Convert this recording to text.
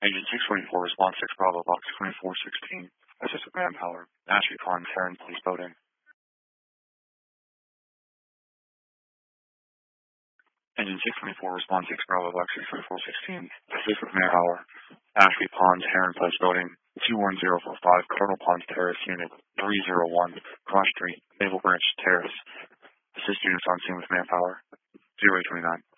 Agent 624, response 6 Bravo, box 2416. Assist with manpower. Ashby Pond, Heron Police Boating. Engine 624, response 6 Bravo, box 2416. Assist with manpower. Ashby Pond, Heron Police Boating. 21045, Colonel Ponds Terrace, Unit 301, Cross Street, Naval Branch Terrace. Assist units on scene with manpower. 0829.